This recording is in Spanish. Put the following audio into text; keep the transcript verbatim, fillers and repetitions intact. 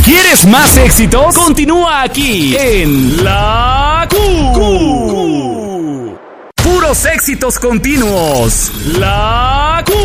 ¿Quieres más éxitos? Continúa aquí en La Q. Q. Puros éxitos continuos. La Q.